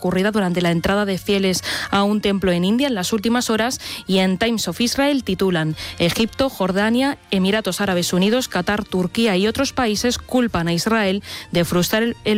ocurrida durante la entrada de fieles a un templo en India en las últimas horas, y en Times of Israel titulan: Egipto, Jordania, Emiratos Árabes Unidos, Qatar, Turquía y otros países culpan a Israel de frustrar el